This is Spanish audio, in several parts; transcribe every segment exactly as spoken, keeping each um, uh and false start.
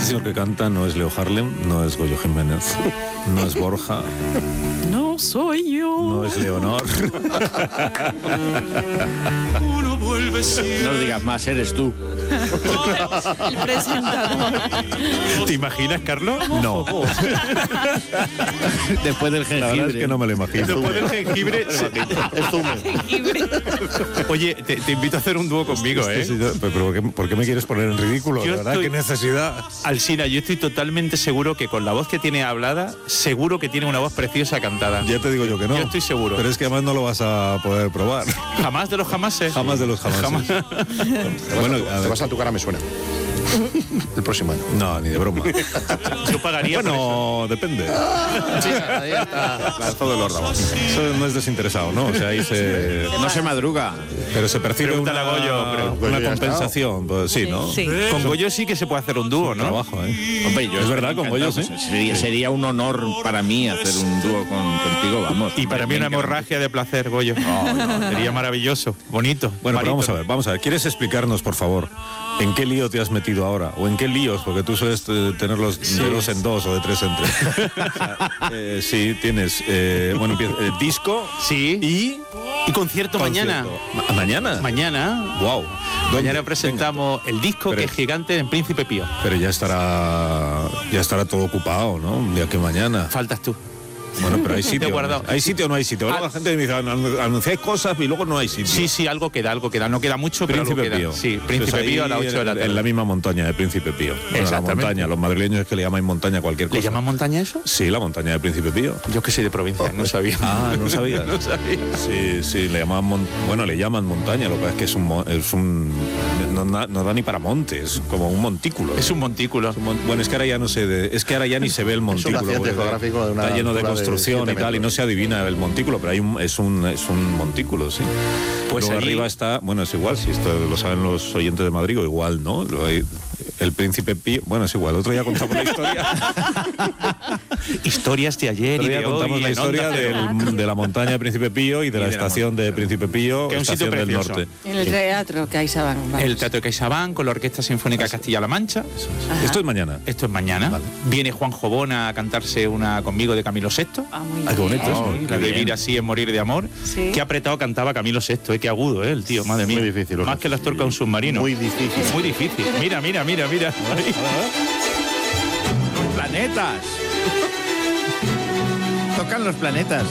Este señor que canta no es Leo Harlem, no es Goyo Jiménez, no es Borja. No soy yo. No es Leonor. No digas más, eres tú. El presentador. ¿Te imaginas, Carlos? No. Después del jengibre. La verdad es que no me lo imagino. Después del jengibre. Es zumo. Oye, te, te invito a hacer un dúo conmigo, ¿eh? Sí, sí, pero ¿por qué, ¿por qué me quieres poner en ridículo? Yo De verdad, estoy- qué necesidad. Alsina, yo estoy totalmente seguro que con la voz que tiene hablada, seguro que tiene una voz preciosa cantada. Ya te digo yo que no. Yo estoy seguro. Pero es que además no lo vas a poder probar. Jamás de los jamases. Jamás de los jamases. Jamás. Bueno, Te a ver. vas a tu cara, me suena. El próximo año. No, ni de broma. Yo pagaría por Bueno, depende. Sí, ahí está. Lanzado de los ramos. Eso no es desinteresado, ¿no? O sea, ahí se... No se madruga. Pero se percibe una, Pregúntale a Goyo, pero- una Goyo ya compensación. Pues sí, ¿no? Sí. Con Goyo sí que se puede hacer un dúo, ¿no? Trabajo, ¿eh? Hombre, yo Es verdad, con Goyo, encantado, sí. pues, Sería, sería un honor para mí hacer un dúo con, contigo, vamos. Y para mí una hemorragia de placer, Goyo. Sería maravilloso, bonito. Bueno, pero vamos a barítono. ver, vamos a ver. ¿Quieres explicarnos, por favor, en qué lío te has metido ahora? ¿O en qué líos? Porque tú sueles eh, tener los de dos en dos o de tres en tres. O sea, eh, sí, tienes, eh, bueno, empieza, eh, disco Sí. y... Y concierto, mañana. Ma- ¿Mañana? Mañana. Wow. Mañana presentamos el disco Pero- que es gigante en Príncipe Pío. Pero ya estará ya estará todo ocupado, ¿no? Un día que mañana. Faltas tú. Bueno, pero hay Te he sitio. guardado. ¿Hay sitio o no hay sitio? Luego Ah. la gente me dice, "Anu- anunciáis cosas y luego no hay sitio". Sí, sí, algo queda, algo queda. No queda mucho, pero algo Príncipe queda. Pío. Sí, Pues Príncipe ahí Pío a las ocho de la en- tarde. En la misma montaña de Príncipe Pío. Bueno, la Exactamente. montaña. Los madrileños es que le llamáis montaña a cualquier cosa. ¿Le llaman montaña eso? Sí, la montaña de Príncipe Pío. Yo que soy de provincia, no sabía. Ah, ¿no sabías? No sabía. Sí, sí, le llaman mon- bueno, le llaman montaña, lo que pasa es que es un mo- es un no, no- no da ni para montes, como un montículo. Es un montículo. Es un mon- Bueno, es que ahora ya no sé, de- es que ahora ya ni se ve el montículo. accidente porque geográfico de una está lleno de altura de construcción siete y tal, y metros. no se adivina el montículo, pero hay un, es un es un montículo, sí. Pues Luego allí- arriba está, bueno, es igual, si esto lo saben los oyentes de Madrid, o igual, ¿no? Lo hay- el Príncipe Pío, bueno, es igual, otro día contamos la historia. Historias de ayer Otro y día de contamos hoy. la en historia Onda Cero. del- de la montaña de Príncipe Pío y de Y la de la estación de Príncipe Pío, Que es un sitio estación del precioso. norte. En el teatro que hay Sabán. vamos. El Teatro de CaixaBank con la Orquesta Sinfónica Castilla-La Mancha. Ajá. Esto es mañana. Esto es mañana. Viene Juan Jobona a cantarse una conmigo de Camilo sexto. Ah, muy Ah, qué bonito. bien. Oh, Sí, la de vivir así es morir de amor. Sí. Qué apretado cantaba Camilo sexto, eh, qué agudo, eh, el tío, madre mía. Muy difícil, Más Oscar. que las torcas de un submarino. Muy difícil. Muy difícil. Mira, mira, mira, mira. Los planetas. Tocan los planetas.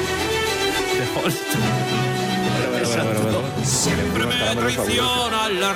De Holst. Siempre me traiciona la